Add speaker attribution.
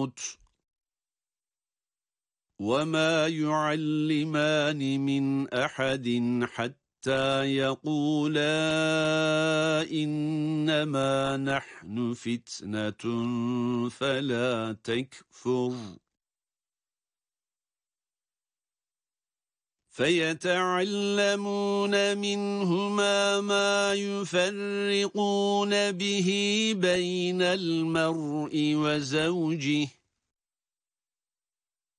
Speaker 1: الموت وما يعلمان من أحد حتى يقولا إنما نحن فتنة فلا تكفر فيتعلمون منهما ما يفرقون به بين المرء وزوجه